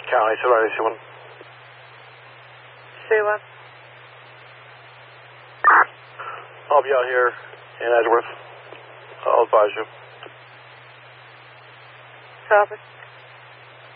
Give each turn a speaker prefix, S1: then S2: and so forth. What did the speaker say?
S1: County, Solari, C1.
S2: C1.
S1: I'll be out here in Edgeworth. I'll advise you.
S2: Copy.